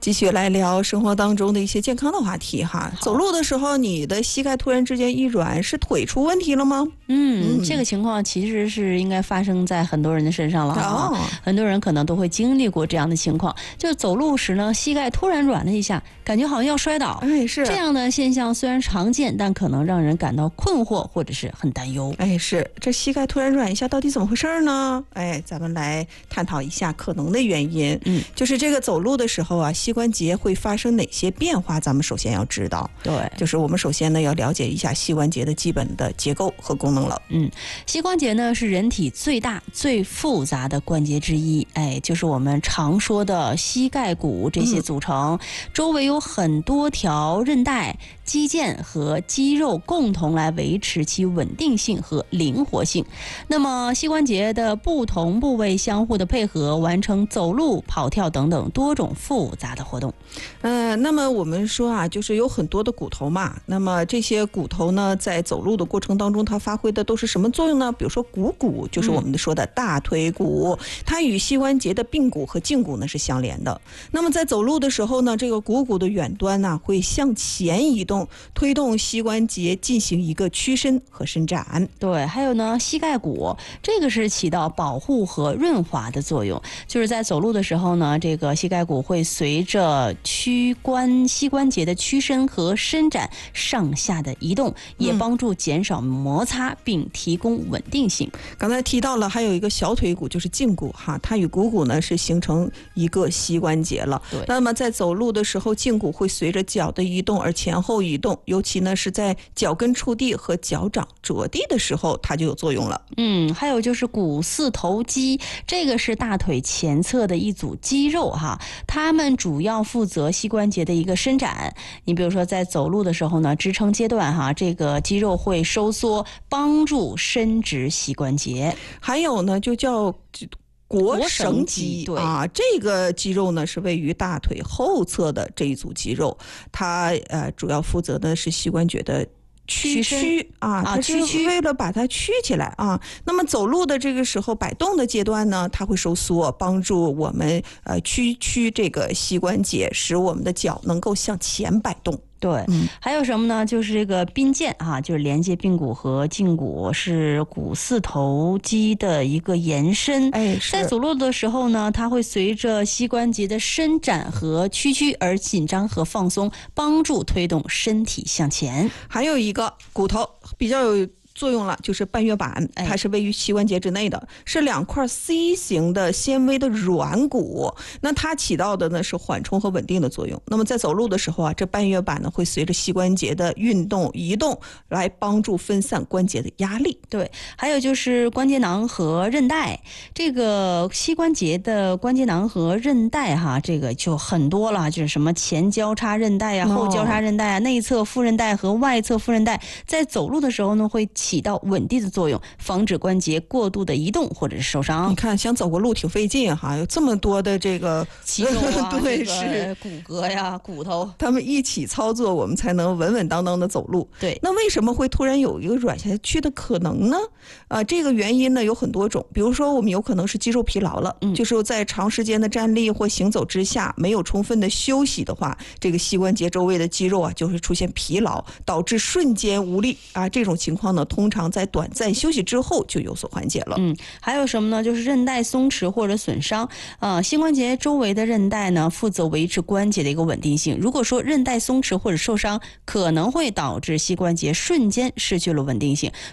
继续来聊生活当中的一些健康的话题哈。走路的时候，你的膝盖突然之间一软，是腿出问题了吗？ 这个情况其实是应该发生在很多人的身上了啊。很多人可能都会经历过这样的情况，就是走路时呢，膝盖突然软了一下，感觉好像要摔倒。 是这样的现象虽然常见，但可能让人感到困惑或者是很担忧。 是这膝盖突然软一下，到底怎么回事呢？咱们来探讨一下可能的原因。就是这个走路的时候啊，膝关节会发生哪些变化？咱们首先要知道。 对， 就是我们首先呢要了解一下膝关节的基本的结构和功能了。 膝关节呢是人体最大最复杂的关节之一，就是我们常说的膝盖骨这些组成，周围有很多条韧带、肌腱和肌肉共同来维持其稳定性和灵活性。那么膝关节的不同部位相互的配合，完成走路、跑跳等等多种复杂的活动。 那么我们说啊，就是有很多的骨头嘛，那么这些骨头呢，在走路的过程当中，它发挥的都是什么作用呢？比如说股骨，就是我们说的大腿骨，它与膝关节的髌骨和胫骨呢是相连的。那么在走路的时候呢，这个股骨的远端呢会向前移动，推动膝关节进行一个屈伸和伸展。 对，还有呢，膝盖骨，这个是起到保护和润滑的作用。就是在走路的时候呢，这个膝盖骨会随着膝关节的屈伸和伸展上下的移动，也帮助减少摩擦并提供稳定性。 刚才提到了还有一个小腿骨，就是胫骨哈，它与股骨呢是形成一个膝关节了。 对， 那么在走路的时候，胫骨会随着脚的移动而前后移动，尤其呢是在脚跟触地和脚掌着地的时候，它就有作用了。 还有就是股四头肌，这个是大腿前侧的一组肌肉哈，它们主要负责膝关节的一个伸展。你比如说在走路的时候呢，支撑阶段哈，这个肌肉会收缩，帮助伸直膝关节。 还有呢，就叫腘绳肌，这个肌肉呢是位于大腿后侧的这一组肌肉，它主要负责的是膝关节的屈它是为了把它曲起来啊。那么走路的这个时候摆动的阶段呢，它会收缩，帮助我们屈这个膝关节，使我们的脚能够向前摆动。 对，还有什么呢？就是这个髌腱啊，就是连接髌骨和胫骨，是股四头肌的一个延伸。在走路的时候呢，它会随着膝关节的伸展和屈而紧张和放松，帮助推动身体向前。 还有一个骨头比较有作用了，就是半月板，它是位于膝关节之内的，是两块 C 型的纤维的软骨。那它起到的呢是缓冲和稳定的作用。那么在走路的时候啊，这半月板呢会随着膝关节的运动移动，来帮助分散关节的压力。 对，还有就是关节囊和韧带，这个膝关节的关节囊和韧带哈，这个就很多了，就是什么前交叉韧带啊、后交叉韧带啊、内侧副韧带和外侧副韧带，在走路的时候呢会起到稳定的作用，防止关节过度的移动或者是受伤。 你看，想走个路挺费劲哈，有这么多的这个肌肉啊， 对， 是骨骼呀、骨头， 他们一起操作，我们才能稳稳当当的走路。 对， 那为什么会突然有一个软下去的可能呢？这个原因呢有很多种，比如说我们有可能是肌肉疲劳了，就是在长时间的站立或行走之下，没有充分的休息的话，这个膝关节周围的肌肉啊就会出现疲劳，导致瞬间无力啊。这种情况呢，通常在短暂休息之后就有所缓解了。 还有什么呢？就是韧带松弛或者损伤。膝关节周围的韧带呢，负责维持关节的一个稳定性。如果说韧带松弛或者受伤，可能会导致膝关节瞬间失去了稳定性，